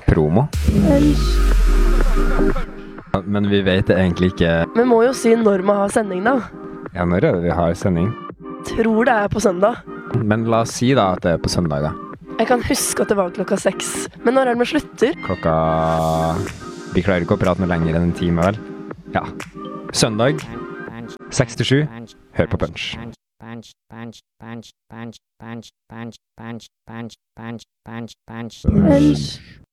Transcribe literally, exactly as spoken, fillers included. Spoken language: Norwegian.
promo. Lunsj! Men vi vet egentlig ikke... Vi må jo si når vi har sending da. Ja, når er det vi har sending? Tror det er på søndag. Men la oss si da at det er på søndag da. Jeg kan huske at det var klokka seks. Men når er det vi slutter? Klokka... Vi klarer ikke å prate noe lenger enn en time, vel? Ja. Søndag, seks til sju. Hør på Punch. Punch, punch, punch, punch, punch, punch, punch, punch, punch, punch, punch, punch, punch. Lunsj!